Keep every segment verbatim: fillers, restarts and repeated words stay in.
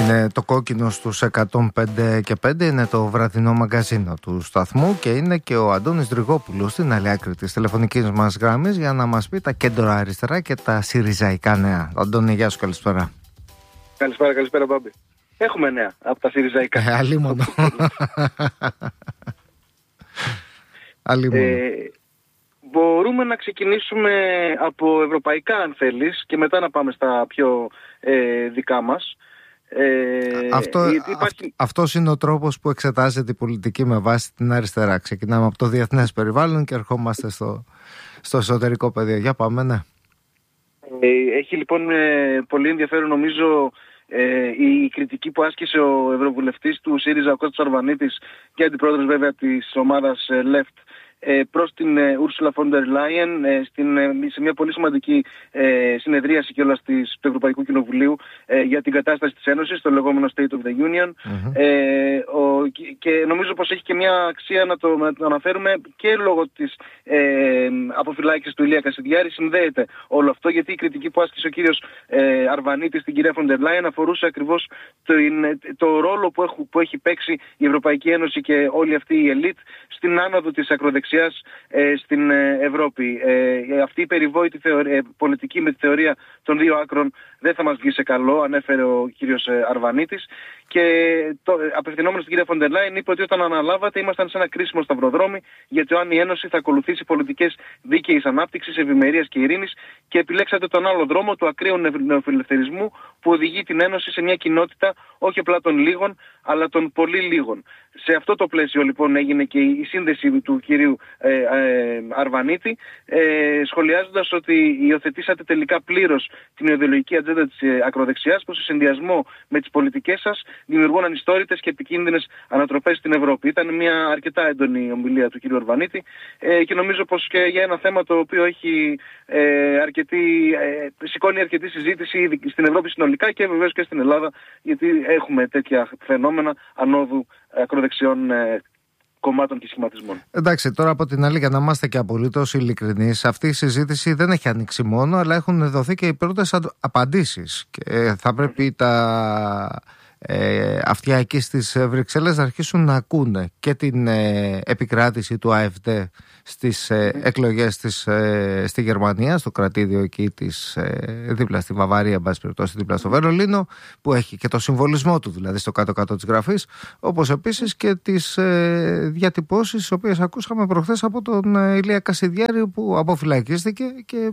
Είναι το κόκκινο στους εκατόν πέντε και πέντε, είναι το βραδινό μαγκαζίνο του σταθμού και είναι και ο Αντώνης Δρυγόπουλος στην άλλη άκρη της τηλεφωνικής μας γράμμης για να μας πει τα κέντρα αριστερά και τα συριζαϊκά νέα. Αντώνη, γεια σου, καλησπέρα. Καλησπέρα, καλησπέρα Μπάμπη. Έχουμε νέα από τα συριζαϊκά. Ε, αλίμονο. αλίμονο. Ε, μπορούμε να ξεκινήσουμε από ευρωπαϊκά αν θέλεις και μετά να πάμε στα πιο ε, δικά μας. Ε, Αυτό, υπάρχει... Αυτός είναι ο τρόπος που εξετάζεται η πολιτική με βάση την αριστερά. Ξεκινάμε από το διεθνές περιβάλλον και ερχόμαστε στο, στο εσωτερικό πεδίο. Για πάμε, ναι. Ε, έχει λοιπόν ε, πολύ ενδιαφέρον νομίζω ε, η κριτική που άσκησε ο ευρωβουλευτής του ΣΥΡΙΖΑ, ο Κώστας Αρβανίτης, και αντιπρόεδρος βέβαια της ομάδας ε, Left, προς την Ursula von der Leyen σε μια πολύ σημαντική συνεδρίαση κιόλας του Ευρωπαϊκού Κοινοβουλίου για την κατάσταση της Ένωσης, το λεγόμενο State of the Union. Mm-hmm. Ε, ο, και νομίζω πως έχει και μια αξία να το, να το αναφέρουμε και λόγω της ε, αποφυλάκησης του Ηλία Κασιδιάρη. Συνδέεται όλο αυτό, γιατί η κριτική που άσκησε ο κύριος ε, Αρβανίτης στην κυρία von der Leyen αφορούσε ακριβώς το, το ρόλο που, έχ, που έχει παίξει η Ευρωπαϊκή Ένωση και όλη αυτή η ελίτ στην άνοδο της ακροδεξιάς Ε, στην ε, Ευρώπη. Ε, αυτή η περιβόητη θεωρία, ε, πολιτική με τη θεωρία των δύο άκρων δεν θα μας βγει σε καλό, ανέφερε ο κύριος ε, Αρβανίτης. Και το, ε, απευθυνόμενος στην κυρία Φον ντερ Λάιεν, είπε ότι όταν αναλάβατε ήμασταν σε ένα κρίσιμο σταυροδρόμι για το αν η Ένωση θα ακολουθήσει πολιτικές δίκαιης ανάπτυξης, ευημερίας και ειρήνης, και επιλέξατε τον άλλο δρόμο του ακραίου νεοφιλελευθερισμού που οδηγεί την Ένωση σε μια κοινότητα όχι απλά των λίγων, αλλά των πολύ λίγων. Σε αυτό το πλαίσιο λοιπόν έγινε και η σύνδεση του κυρίου ε, ε, Αρβανίτη, ε, σχολιάζοντας ότι υιοθετήσατε τελικά πλήρως την ιδεολογική ατζέντα της ε, ακροδεξιάς, που σε συνδυασμό με τις πολιτικές σας δημιουργούν ανιστόρητες και επικίνδυνες ανατροπές στην Ευρώπη. Ήταν μια αρκετά έντονη ομιλία του κυρίου Αρβανίτη ε, και νομίζω πως και για ένα θέμα το οποίο έχει ε, αρκετή, ε, σηκώνει αρκετή συζήτηση στην Ευρώπη συνολικά και βεβαίως και στην Ελλάδα, γιατί έχουμε τέτοια φαινόμενα ανόδου ακροδεξιών ε, κομμάτων και σχηματισμών. Εντάξει, τώρα από την άλλη, για να είμαστε και απολύτως ειλικρινείς, αυτή η συζήτηση δεν έχει ανοίξει μόνο, αλλά έχουν δοθεί και οι πρώτες απαντήσεις. Και θα πρέπει τα ε, αυτιά εκεί στις Βρυξέλλες να αρχίσουν να ακούνε και την ε, επικράτηση του ΑΕΦΔ στις ε, mm. εκλογές της, ε, στη Γερμανία, στο κρατήδιο εκεί της, ε, δίπλα στη Βαβαρία, εν πάση περιπτώσει δίπλα στο Βερολίνο, που έχει και το συμβολισμό του δηλαδή στο κάτω-κάτω της γραφής, όπως επίσης και τις ε, διατυπώσεις τις οποίες ακούσαμε προχθές από τον ε, Ηλία Κασιδιάρη, που αποφυλακίστηκε και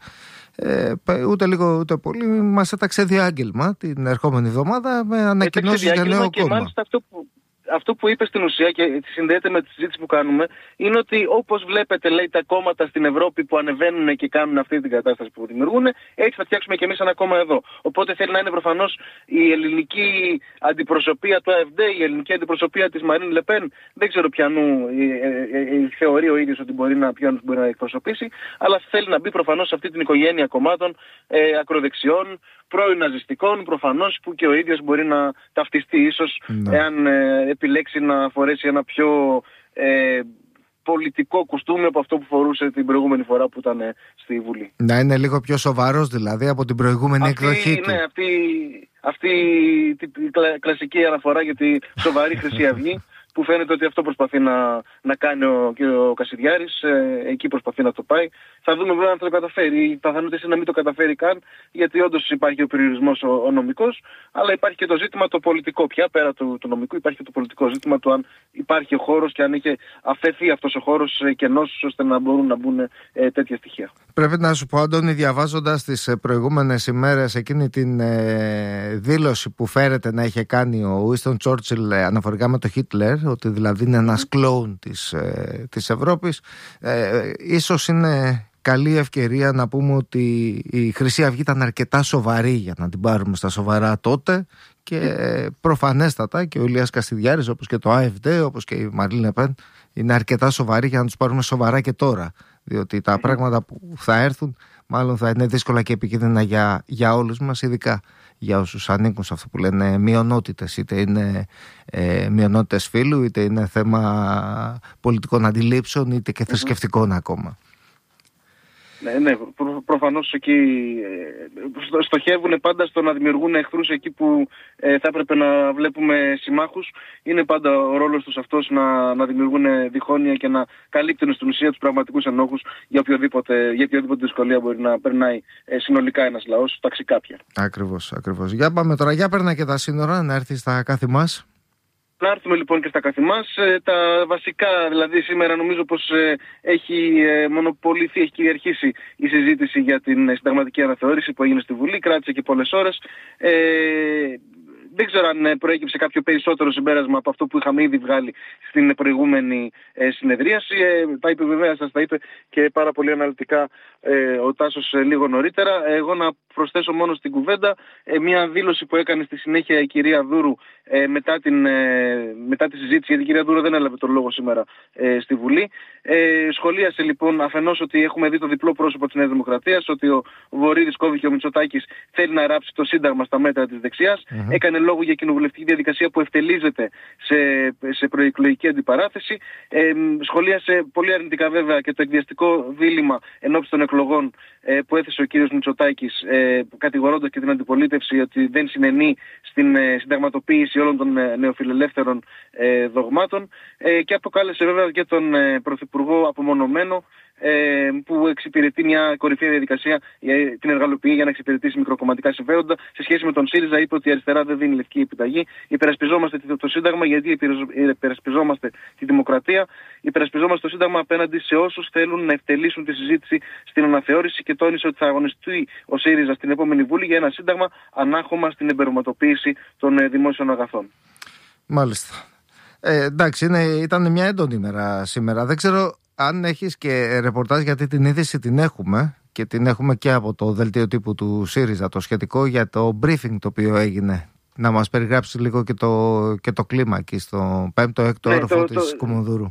ε, ούτε λίγο ούτε πολύ μας έταξε διάγγελμα την ερχόμενη εβδομάδα με ανακοινώσεις για νέο και κόμμα. Μάλιστα αυτό που... Αυτό που είπε στην ουσία και συνδέεται με τη συζήτηση που κάνουμε είναι ότι όπως βλέπετε, λέει, τα κόμματα στην Ευρώπη που ανεβαίνουν και κάνουν αυτή την κατάσταση που δημιουργούν, έτσι θα φτιάξουμε και εμείς ένα κόμμα εδώ. Οπότε θέλει να είναι προφανώς η ελληνική αντιπροσωπεία του ΑΕΦΔ, η ελληνική αντιπροσωπεία της Μαρίν Λεπέν. Δεν ξέρω ποιανού θεωρεί ο ίδιος ότι μπορεί να, ποιον μπορεί να εκπροσωπήσει, αλλά θέλει να μπει προφανώς σε αυτή την οικογένεια κομμάτων ε, ακροδεξιών, πρώην ναζιστικών προφανώς, που και ο ίδιος μπορεί να ταυτιστεί ίσως, ναι, εάν ε, επιλέξει να φορέσει ένα πιο ε, πολιτικό κουστούμι από αυτό που φορούσε την προηγούμενη φορά που ήταν ε, στη Βουλή. Να είναι λίγο πιο σοβαρός δηλαδή από την προηγούμενη αυτή, εκδοχή του. Ναι, αυτή, αυτή η κλασική αναφορά για τη σοβαρή Χρυσή Αυγή, που φαίνεται ότι αυτό προσπαθεί να, να κάνει ο κ. Κασιδιάρης, ε, εκεί προσπαθεί να το πάει. Θα δούμε βέβαια αν θα το καταφέρει. Οι πιθανότητες είναι να μην το καταφέρει καν, γιατί όντως υπάρχει ο περιορισμός ο, ο νομικός, αλλά υπάρχει και το ζήτημα το πολιτικό πια, πέρα του, του νομικού, υπάρχει και το πολιτικό ζήτημα του αν υπάρχει ο χώρος και αν είχε αφαιθεί αυτός ο χώρος κενός, ώστε να μπορούν να μπουν ε, τέτοια στοιχεία. Πρέπει να σου πω, Αντώνη, διαβάζοντας τις προηγούμενες ημέρες εκείνη την ε, δήλωση που φέρεται να είχε κάνει ο Winston Churchill ε, αναφορικά με το Χίτλερ, ότι δηλαδή είναι ένας κλόουν της, ε, της Ευρώπης, ε, ίσως είναι καλή ευκαιρία να πούμε ότι η Χρυσή Αυγή ήταν αρκετά σοβαρή για να την πάρουμε στα σοβαρά τότε, και ε, προφανέστατα και ο Ηλίας Κασιδιάρης, όπως και το ΑΕΦΔ, όπως και η Μαρίν Λεπέν, είναι αρκετά σοβαρή για να τους πάρουμε σοβαρά και τώρα, διότι τα πράγματα που θα έρθουν μάλλον θα είναι δύσκολα και επικίνδυνα για, για όλους μας, ειδικά για όσους ανήκουν σε αυτό που λένε μειονότητες, είτε είναι ε, μειονότητες φύλου, είτε είναι θέμα πολιτικών αντιλήψεων, είτε και θρησκευτικών ακόμα. Ναι, ναι, προ, προφανώς εκεί ε, στοχεύουν πάντα στο να δημιουργούν εχθρούς εκεί που ε, θα έπρεπε να βλέπουμε συμμάχους. Είναι πάντα ο ρόλος τους αυτός να, να δημιουργούν διχόνοια και να καλύπτουν στην ουσία τους πραγματικούς ενόχους για οποιοδήποτε, για οποιοδήποτε δυσκολία μπορεί να περνάει ε, συνολικά ένας λαός, ταξικά πια. Ακριβώς, ακριβώς. Για πάμε τώρα, για περνά και τα σύνορα, να έρθει στα κάθε μας. Να έρθουμε λοιπόν και στα κάθε μας. Ε, τα βασικά, δηλαδή σήμερα νομίζω πως ε, έχει ε, μονοποληθεί, έχει κυριαρχήσει η συζήτηση για την ε, συνταγματική αναθεώρηση που έγινε στη Βουλή, κράτησε και πολλές ώρες. Ε, Δεν ξέρω αν προέκυψε κάποιο περισσότερο συμπέρασμα από αυτό που είχαμε ήδη βγάλει στην προηγούμενη ε, συνεδρίαση. Ε, τα είπε βέβαια, σας τα είπε και πάρα πολύ αναλυτικά ε, ο Τάσος ε, λίγο νωρίτερα. Εγώ να προσθέσω μόνο στην κουβέντα ε, μια δήλωση που έκανε στη συνέχεια η κυρία Δούρου ε, μετά, την, ε, μετά τη συζήτηση, γιατί η κυρία Δούρου δεν έλαβε τον λόγο σήμερα ε, στη Βουλή. Ε, σχολίασε λοιπόν αφενός ότι έχουμε δει το διπλό πρόσωπο της Νέας Δημοκρατίας, ότι ο Βορύδης κόβει και ο Μητσοτάκης θέλει να ράψει το Σύνταγμα στα μέτρα της δεξιάς. Mm-hmm. Έκανε λόγο για κοινοβουλευτική διαδικασία που ευτελίζεται σε, σε προεκλογική αντιπαράθεση. Ε, σχολίασε πολύ αρνητικά βέβαια και το εκβιαστικό δίλημμα ενόψει των εκλογών ε, που έθεσε ο κύριος Μητσοτάκης, ε, κατηγορώντας και την αντιπολίτευση ότι δεν συνενεί στην ε, συνταγματοποίηση όλων των ε, νεοφιλελεύθερων ε, δογμάτων ε, και αποκάλεσε βέβαια και τον ε, Πρωθυπουργό απομονωμένο, Ε, που εξυπηρετεί μια κορυφαία διαδικασία, ε, την εργαλοποιεί για να εξυπηρετήσει μικροκομματικά συμφέροντα. Σε σχέση με τον ΣΥΡΙΖΑ, είπε ότι η αριστερά δεν δίνει λευκή επιταγή. Υπερασπιζόμαστε το Σύνταγμα γιατί υπερασπιζόμαστε τη δημοκρατία. Υπερασπιζόμαστε το Σύνταγμα απέναντι σε όσους θέλουν να ευτελίσουν τη συζήτηση στην αναθεώρηση και τόνισε ότι θα αγωνιστεί ο ΣΥΡΙΖΑ στην επόμενη Βούλη για ένα Σύνταγμα ανάχωμα στην εμπορευματοποίηση των ε, δημόσιων αγαθών. Μάλιστα. Ε, εντάξει, είναι, ήταν μια έντονη ημέρα σήμερα. Δεν ξέρω αν έχεις και ρεπορτάζ, γιατί την είδηση την έχουμε και την έχουμε και από το δελτίο τύπου του ΣΥΡΙΖΑ, το σχετικό για το briefing το οποίο έγινε. Να μας περιγράψει λίγο και το, και το κλίμα εκεί στο πέμπτο έκτο ναι, όροφο το, της το... Κουμουνδούρου.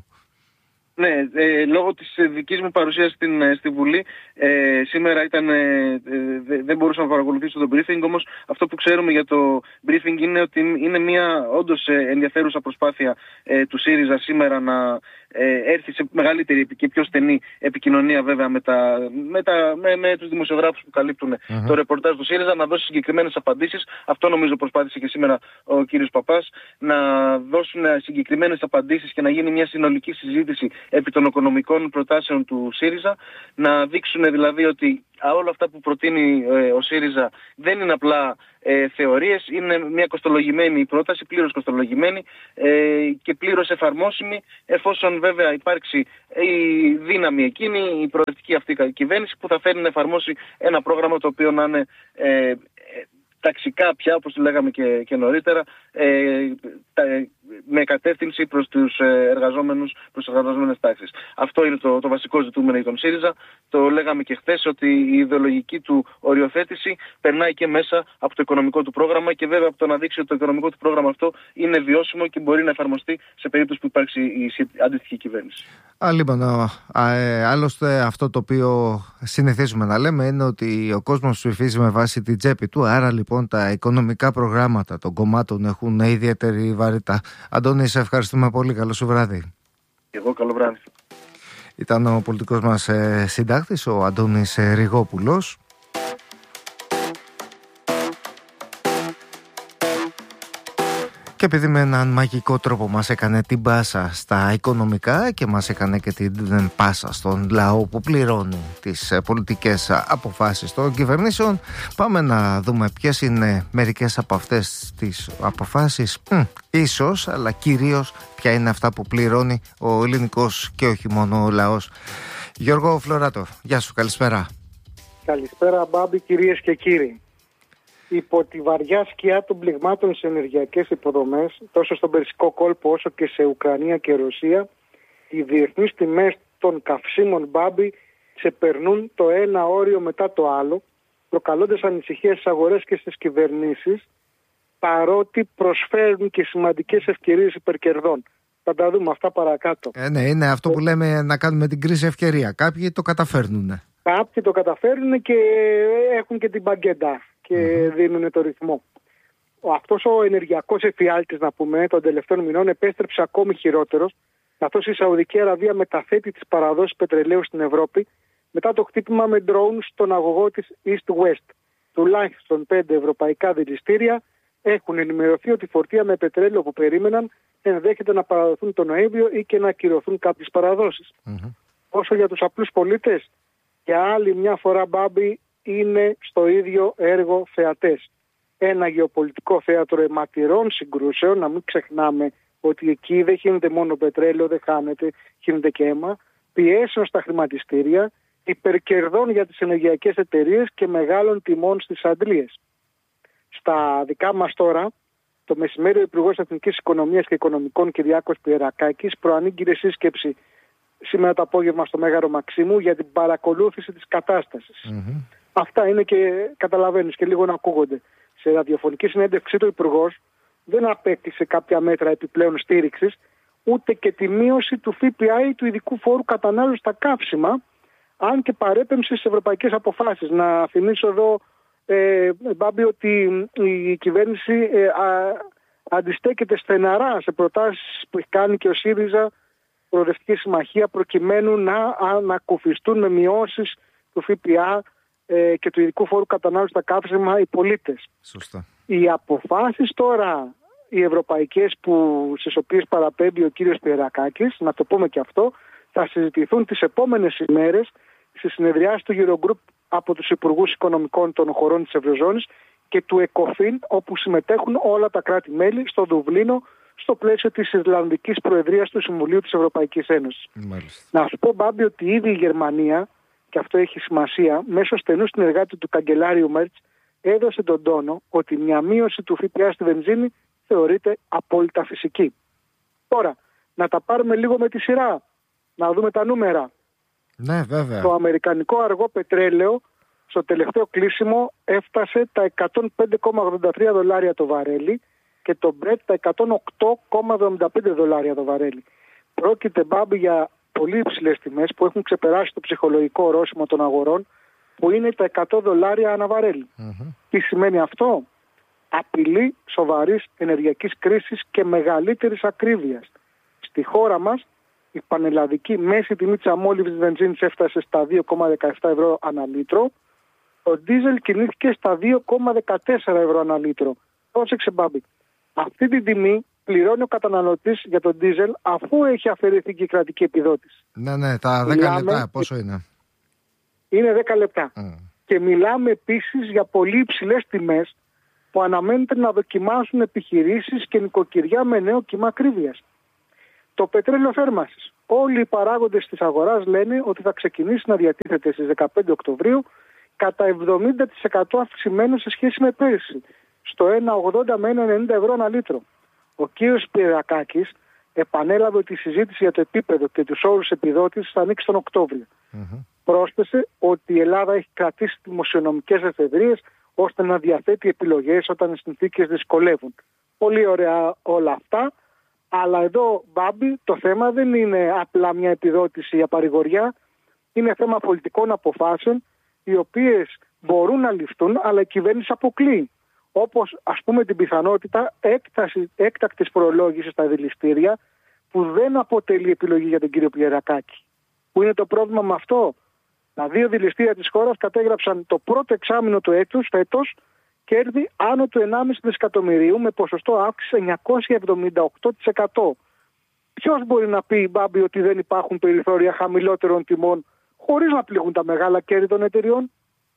Ναι, ε, λόγω της δικής μου παρουσίας στην, στη Βουλή ε, σήμερα ήταν, ε, δεν μπορούσα να παρακολουθήσω το briefing, όμως αυτό που ξέρουμε για το briefing είναι ότι είναι μια όντως ενδιαφέρουσα προσπάθεια ε, του ΣΥΡΙΖΑ σήμερα να ε, έρθει σε μεγαλύτερη και πιο στενή επικοινωνία βέβαια με, τα, με, τα, με, με τους δημοσιογράφους που καλύπτουν uh-huh. το ρεπορτάζ του ΣΥΡΙΖΑ, να δώσει συγκεκριμένες απαντήσεις. Αυτό νομίζω προσπάθησε και σήμερα ο κύριος Παπάς, να δώσουν συγκεκριμένες απαντήσεις και να γίνει μια συνολική συζήτηση επί των οικονομικών προτάσεων του ΣΥΡΙΖΑ, να δείξουν δηλαδή ότι όλα αυτά που προτείνει ε, ο ΣΥΡΙΖΑ δεν είναι απλά ε, θεωρίες, είναι μια κοστολογημένη πρόταση, πλήρως κοστολογημένη ε, και πλήρως εφαρμόσιμη, εφόσον βέβαια υπάρξει η δύναμη εκείνη, η προοδευτική αυτή κυβέρνηση που θα φέρει να εφαρμόσει ένα πρόγραμμα το οποίο να είναι ε, ε, ταξικά πια, όπως λέγαμε και, και νωρίτερα, ε, τα, με κατεύθυνση προς τους εργαζόμενους, προς τις εργαζόμενες τάξεις. Αυτό είναι το, το βασικό ζητούμενο για τον ΣΥΡΙΖΑ. Το λέγαμε και χθες ότι η ιδεολογική του οριοθέτηση περνάει και μέσα από το οικονομικό του πρόγραμμα και βέβαια από το να δείξει ότι το οικονομικό του πρόγραμμα αυτό είναι βιώσιμο και μπορεί να εφαρμοστεί σε περίπτωση που υπάρξει η αντίστοιχη κυβέρνηση. Α, λοιπόν, ε, άλλωστε αυτό το οποίο συνηθίζουμε να λέμε είναι ότι ο κόσμος ψηφίζει με βάση την τσέπη του, άρα λοιπόν τα οικονομικά προγράμματα των κομμάτων έχουν ιδιαίτερη βαρύτητα. Αντώνη, σε ευχαριστούμε πολύ. Καλό σου βράδυ. Εγώ καλό βράδυ. Ήταν ο πολιτικός μας ε, συντάκτης, ο Αντώνης ε, Ριγόπουλος. Και επειδή με έναν μαγικό τρόπο μας έκανε την πάσα στα οικονομικά και μας έκανε και την πάσα στον λαό που πληρώνει τις πολιτικές αποφάσεις των κυβερνήσεων, πάμε να δούμε ποιες είναι μερικές από αυτές τις αποφάσεις, Μ, ίσως, αλλά κυρίως ποια είναι αυτά που πληρώνει ο ελληνικός και όχι μόνο ο λαός. Γιώργο Φλωράτο, γεια σου, καλησπέρα. Καλησπέρα Μπάμπη, κυρίες και κύριοι. Υπό τη βαριά σκιά των πληγμάτων σε ενεργειακές υποδομές, τόσο στον Περσικό κόλπο όσο και σε Ουκρανία και Ρωσία, οι διεθνείς τιμές των καυσίμων, Μπάμπη, ξεπερνούν το ένα όριο μετά το άλλο, προκαλώντας ανησυχία στις αγορές και στις κυβερνήσεις, παρότι προσφέρουν και σημαντικές ευκαιρίες υπερκερδών. Θα τα δούμε αυτά παρακάτω. Ε, ναι, είναι αυτό που λέμε να κάνουμε την κρίση ευκαιρία. Κάποιοι το καταφέρνουν. Κάποιοι το καταφέρνουν και έχουν και την μπαγκέντα και mm-hmm. δίνουν το ρυθμό. Αυτός ο ενεργειακός εφιάλτης, να πούμε, των τελευταίων μηνών επέστρεψε ακόμη χειρότερος, καθώς η Σαουδική Αραβία μεταθέτει τις παραδόσεις πετρελαίου στην Ευρώπη μετά το χτύπημα με drone στον αγωγό της East West. Τουλάχιστον πέντε ευρωπαϊκά δηληστήρια έχουν ενημερωθεί ότι φορτία με πετρέλαιο που περίμεναν ενδέχεται να παραδοθούν τον Νοέμβριο ή και να ακυρωθούν κάποιες παραδόσεις. Mm-hmm. Όσο για τους απλούς πολίτες, για άλλη μια φορά, Μπάμπη, είναι στο ίδιο έργο θεατές. Ένα γεωπολιτικό θέατρο αιματηρών συγκρούσεων, να μην ξεχνάμε ότι εκεί δεν χύνεται μόνο πετρέλαιο, δεν χάνεται, χύνεται και αίμα, πιέσεων στα χρηματιστήρια, υπερκερδών για τις ενεργειακές εταιρείες και μεγάλων τιμών στις αντλίες. Στα δικά μας τώρα, το μεσημέρι ο Υπουργός Εθνικής Οικονομίας και Οικονομικών Κυριάκος Πιερακάκης προανήγγειλε σύσκεψη σήμερα το απόγευμα στο Μέγαρο Μαξίμου για την παρακολούθηση της κατάστασης. Mm-hmm. Αυτά είναι και καταλαβαίνεις και λίγο να ακούγονται. Σε ραδιοφωνική συνέντευξή του Υπουργός δεν απέκτησε κάποια μέτρα επιπλέον στήριξης, ούτε και τη μείωση του ΦΠΑ ή του ειδικού φόρου κατανάλωσης στα καύσιμα, αν και παρέπεμψε στις ευρωπαϊκές αποφάσεις. Να θυμίσω εδώ, ε, Μπάμπη, ότι η κυβέρνηση ε, α, αντιστέκεται στεναρά σε προτάσεις που έχει κάνει και ο ΣΥΡΙΖΑ, Προοδευτική Συμμαχία, προκειμένου να ανακουφιστούν με μειώσεις του ΦΠΑ ε, και του ειδικού φόρου κατανάλωσης στα καύσιμα οι πολίτες. Σωστά. Οι αποφάσεις τώρα, οι ευρωπαϊκές που, στις οποίες παραπέμπει ο κύριος Πιερακάκης, να το πούμε και αυτό, θα συζητηθούν τις επόμενες ημέρες στη συνεδριάση του Eurogroup από τους Υπουργούς Οικονομικών των χωρών της Ευρωζώνης και του ΕΚΟΦΗΝ, όπου συμμετέχουν όλα τα κράτη-μέλη στο Δουβλίνο, στο πλαίσιο της Ιρλανδικής Προεδρίας του Συμβουλίου της Ευρωπαϊκής Ένωσης. Μάλιστα. Να σου πω, Μπάμπη, ότι ήδη η Γερμανία, και αυτό έχει σημασία, μέσω στενού συνεργάτη του καγκελάριου Μέρτς, έδωσε τον τόνο ότι μια μείωση του ΦΠΑ στη βενζίνη θεωρείται απόλυτα φυσική. Τώρα, να τα πάρουμε λίγο με τη σειρά, να δούμε τα νούμερα. Ναι, βέβαια. Το αμερικανικό αργό πετρέλαιο στο τελευταίο κλείσιμο έφτασε τα εκατόν πέντε κόμμα ογδόντα τρία δολάρια το βαρέλι και το Brent τα εκατόν οκτώ κόμμα εβδομήντα πέντε δολάρια το βαρέλι. Πρόκειται, Μπάμπη, για πολύ υψηλές τιμές που έχουν ξεπεράσει το ψυχολογικό ορόσημο των αγορών, που είναι τα εκατό δολάρια ανά βαρέλι. Mm-hmm. Τι σημαίνει αυτό? Απειλή σοβαρής ενεργειακής κρίσης και μεγαλύτερης ακρίβειας. Στη χώρα μας η πανελλαδική μέση τιμή της αμόλυβης βενζίνης έφτασε στα δύο κόμμα δεκαεπτά ευρώ ανά λίτρο. Το ντίζελ κινήθηκε στα δύο κόμμα δεκατέσσερα ευρώ ανά λίτρο. Πρόσεξε, Μπάμπη. Αυτή την τιμή πληρώνει ο καταναλωτής για τον ντίζελ αφού έχει αφαιρεθεί και η κρατική επιδότηση. Ναι, ναι, τα δέκα Μιλάμε... λεπτά πόσο είναι? Είναι δέκα λεπτά. Mm. Και μιλάμε επίσης για πολύ υψηλές τιμές που αναμένεται να δοκιμάσουν επιχειρήσεις και νοικοκυριά με νέο κύμα ακρίβειας. Το πετρέλαιο θέρμανσης. Όλοι οι παράγοντες της αγοράς λένε ότι θα ξεκινήσει να διατίθεται στις δεκαπέντε Οκτωβρίου κατά εβδομήντα τοις εκατό αυξημένο σε σχέση με πέρσι, στο ένα ογδόντα με ένα ενενήντα ευρώ ανά λίτρο. Ο κύριος Πιερακάκης επανέλαβε ότι η συζήτηση για το επίπεδο και τους όρους επιδότησης θα ανοίξει τον Οκτώβριο. Mm-hmm. Πρόσθεσε ότι η Ελλάδα έχει κρατήσει δημοσιονομικές εφεδρείες ώστε να διαθέτει επιλογές όταν οι συνθήκες δυσκολεύουν. Πολύ ωραία όλα αυτά, αλλά εδώ, Μπάμπη, το θέμα δεν είναι απλά μια επιδότηση για παρηγοριά, είναι θέμα πολιτικών αποφάσεων, οι οποίες μπορούν να ληφθούν, αλλά η κυβέρνηση αποκλείει. Όπως, ας πούμε, την πιθανότητα έκταση, έκτακτης προλόγησης στα δηληστήρια, που δεν αποτελεί επιλογή για τον κύριο Πιερακάκη. Που είναι το πρόβλημα με αυτό? Τα δύο δηληστήρια της χώρας κατέγραψαν το πρώτο εξάμηνο του έτους, φέτος, κέρδη άνω του ενάμιση δισεκατομμυρίου με ποσοστό αύξηση εννιακόσια εβδομήντα οκτώ τοις εκατό. Ποιος μπορεί να πει, Μπάμπη, ότι δεν υπάρχουν περιθώρια χαμηλότερων τιμών χωρίς να πληγούν τα μεγάλα κέρδη των εταιριών?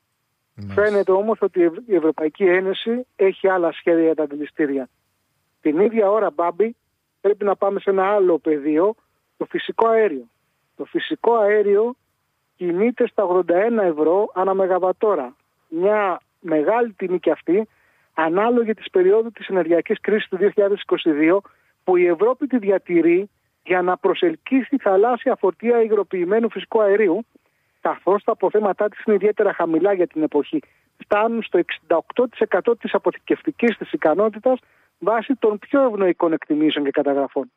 Mm. Φαίνεται όμως ότι η Ευρωπαϊκή Ένωση έχει άλλα σχέδια για τα δηληστήρια. Την ίδια ώρα, Μπάμπη, πρέπει να πάμε σε ένα άλλο πεδίο, το φυσικό αέριο. Το φυσικό αέριο κινείται στα ογδόντα ένα ευρώ ανά μεγαβατόρα. Μια μεγάλη τιμή και αυτή, ανάλογη της περίοδου της ενεργειακής κρίσης του δύο χιλιάδες είκοσι δύο, που η Ευρώπη τη διατηρεί για να προσελκύσει θαλάσσια φορτία υγροποιημένου φυσικού αερίου, καθώς τα αποθέματά της είναι ιδιαίτερα χαμηλά για την εποχή. Φτάνουν στο εξήντα οκτώ τοις εκατό της αποθηκευτικής της ικανότητας βάσει των πιο ευνοϊκών εκτιμήσεων και καταγραφών.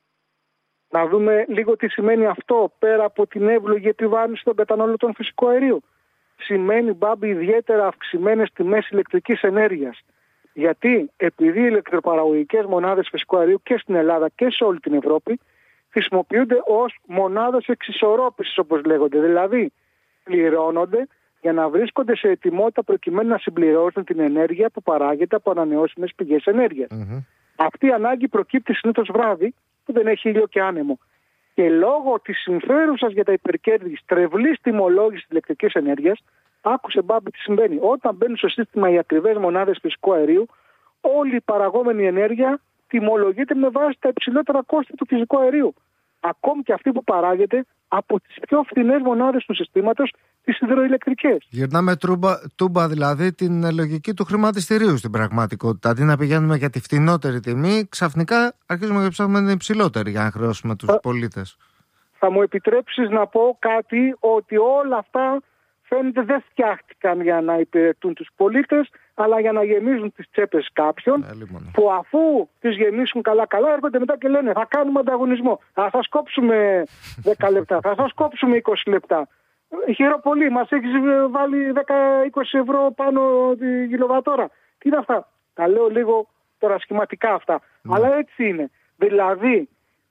Να δούμε λίγο τι σημαίνει αυτό πέρα από την εύλογη επιβάρυνση των καταναλωτών φυσικού αερίου. Σημαίνει, Μπάμπη, ιδιαίτερα αυξημένες τιμές ηλεκτρικής ενέργειας. Γιατί επειδή οι ηλεκτροπαραγωγικές μονάδες φυσικού αερίου και στην Ελλάδα και σε όλη την Ευρώπη χρησιμοποιούνται ως μονάδες εξισορρόπησης, όπως λέγονται. Δηλαδή πληρώνονται για να βρίσκονται σε ετοιμότητα προκειμένου να συμπληρώσουν την ενέργεια που παράγεται από ανανεώσιμες πηγές ενέργειας. Mm-hmm. Αυτή η ανάγκη προκύπτει συνήθως βράδυ που δεν έχει ήλιο και άνεμο. Και λόγω της συμφέρουσας για τα υπερκέρδη στρεβλής τιμολόγησης της ηλεκτρικής ενέργειας, άκουσε Μπάμπη τι συμβαίνει. Όταν μπαίνουν στο σύστημα οι ακριβές μονάδες φυσικού αερίου, όλη η παραγόμενη ενέργεια τιμολογείται με βάση τα υψηλότερα κόστη του φυσικού αερίου. Ακόμη και αυτή που παράγεται από τις πιο φθηνές μονάδες του συστήματος, τις υδροηλεκτρικές. Γυρνάμε τούμπα, τούμπα δηλαδή την λογική του χρηματιστηρίου στην πραγματικότητα. Αντί να πηγαίνουμε για τη φτηνότερη τιμή, ξαφνικά αρχίζουμε να ψάχνουμε την υψηλότερη για να χρεώσουμε τους θα, πολίτες. Θα μου επιτρέψεις να πω κάτι, ότι όλα αυτά φαίνεται δεν φτιάχτηκαν για να υπηρετούν τους πολίτες, αλλά για να γεμίζουν τις τσέπες κάποιων, ε, που αφού τις γεμίσουν καλά-καλά έρχονται μετά και λένε θα κάνουμε ανταγωνισμό. Θα σας κόψουμε δέκα λεπτά, θα σας κόψουμε είκοσι λεπτά. Χειροπολί, μας έχεις βάλει δέκα με είκοσι ευρώ πάνω τη κιλοβατόρα. Τι είναι αυτά? Τα λέω λίγο τώρα σχηματικά αυτά. Ναι. Αλλά έτσι είναι. Δηλαδή,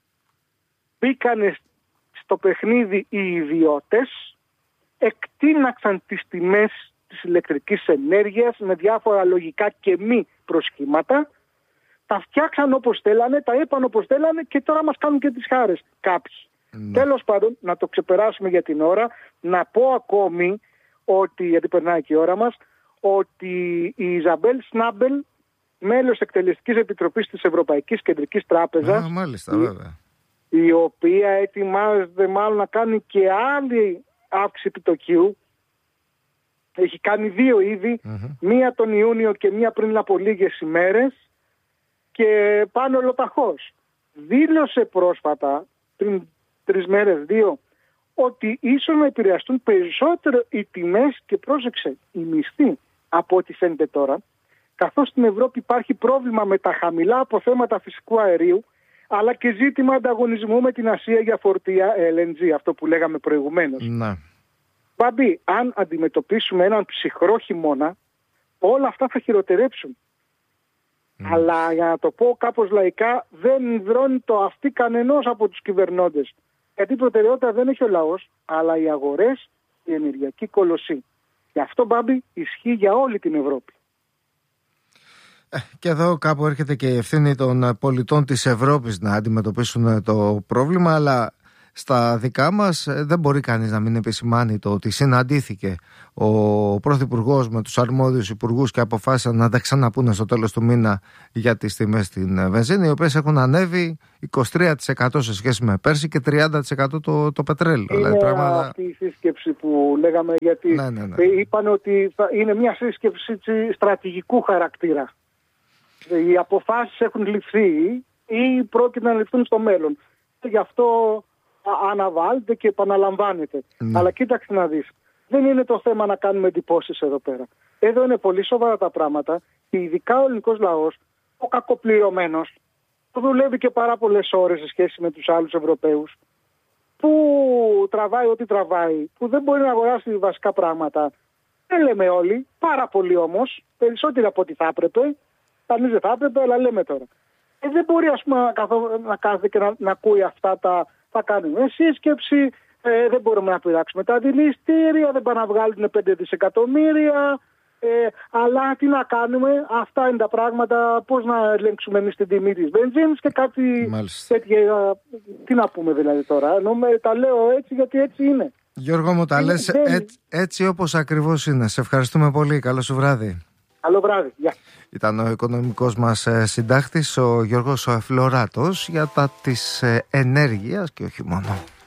μπήκανε στο παιχνίδι οι ιδιώτες, εκτείναξαν τις τιμές της ηλεκτρικής ενέργειας με διάφορα λογικά και μη προσχήματα, τα φτιάξαν όπως θέλανε, τα είπαν όπως θέλανε και τώρα μας κάνουν και τις χάρες κάποιοι. Mm. Τέλος πάντων, να το ξεπεράσουμε για την ώρα, να πω ακόμη ότι, γιατί περνάει και η ώρα μας, ότι η Ιζαμπέλ Σνάμπελ, μέλος εκτελεστικής επιτροπής της Ευρωπαϊκής Κεντρικής Τράπεζας, ah, μάλιστα, βέβαια. η οποία ετοιμάζεται μάλλον να κάνει και άλλη αύξηση επιτοκίου, έχει κάνει δύο ήδη, mm-hmm. μία τον Ιούνιο και μία πριν από λίγες ημέρες και πάνε ολοταχώς. Δήλωσε πρόσφατα, πριν τρεις μέρες, δύο, ότι ίσως να επηρεαστούν περισσότερο οι τιμές και πρόσεξε, οι μισθοί από ό,τι φαίνεται τώρα, καθώς στην Ευρώπη υπάρχει πρόβλημα με τα χαμηλά αποθέματα φυσικού αερίου, αλλά και ζήτημα ανταγωνισμού με την Ασία για φορτία ελ εν τζι, αυτό που λέγαμε προηγουμένως. Ναι. Μπάμπη, αν αντιμετωπίσουμε έναν ψυχρό χειμώνα, όλα αυτά θα χειροτερέψουν. Mm. Αλλά για να το πω κάπως λαϊκά, δεν υδρώνει το αυτί κανενός από τους κυβερνώντες. Γιατί η προτεραιότητα δεν έχει ο λαός, αλλά οι αγορές, η ενεργειακή κολοσσή. Γι' αυτό, Μπάμπη, ισχύει για όλη την Ευρώπη. Και εδώ κάπου έρχεται και η ευθύνη των πολιτών της Ευρώπης να αντιμετωπίσουν το πρόβλημα, αλλά στα δικά μας δεν μπορεί κανείς να μην επισημάνει το ότι συναντήθηκε ο Πρωθυπουργός με τους αρμόδιους υπουργούς και αποφάσισαν να τα ξαναπούνε στο τέλος του μήνα για τις τιμές στην βενζίνη, οι οποίες έχουν ανέβει είκοσι τρία τοις εκατό σε σχέση με πέρσι και τριάντα τοις εκατό το, το πετρέλαιο. Είναι δηλαδή, πράγματα... αυτή η σύσκεψη που λέγαμε, γιατί ναι, ναι, ναι. είπαν ότι θα είναι μια σύσκεψη στρατηγικού χαρακτήρα. Οι αποφάσεις έχουν ληφθεί ή πρόκειται να ληφθούν στο μέλλον. Γι' αυτό αναβάλλεται και επαναλαμβάνεται. Mm. Αλλά κοίταξε να δεις. Δεν είναι το θέμα να κάνουμε εντυπώσεις εδώ πέρα. Εδώ είναι πολύ σοβαρά τα πράγματα και ειδικά ο ελληνικός λαός, ο κακοπληρωμένος, που δουλεύει και πάρα πολλές ώρες σε σχέση με τους άλλους Ευρωπαίους, που τραβάει ό,τι τραβάει, που δεν μπορεί να αγοράσει βασικά πράγματα. Δεν λέμε όλοι, πάρα πολλοί όμως, περισσότεροι από ό,τι θα έπρεπε. Κανείς δεν θα έπρεπε, αλλά λέμε τώρα. Ε, δεν μπορεί ας πούμε, να, καθώ, να κάθεται και να, να ακούει αυτά τα. Θα κάνουμε σύσκεψη, ε, δεν μπορούμε να πειράξουμε τα δηληστήρια, δεν πάνε να βγάλουν πέντε δισεκατομμύρια. Ε, αλλά τι να κάνουμε, αυτά είναι τα πράγματα. Πώς να ελέγξουμε εμείς την τιμή της βενζίνης και κάτι τέτοια. Τι να πούμε δηλαδή τώρα. Ενώ με, τα λέω έτσι γιατί έτσι είναι. Γιώργο μου, τα λες δεν... έτσι, έτσι όπως ακριβώς είναι. Σε ευχαριστούμε πολύ. Καλό σου βράδυ. Καλό βράδυ. Γεια. Ήταν ο οικονομικός μας συντάκτης, ο Γιώργος Φλωράτος, για τα της ενέργειας και όχι μόνο.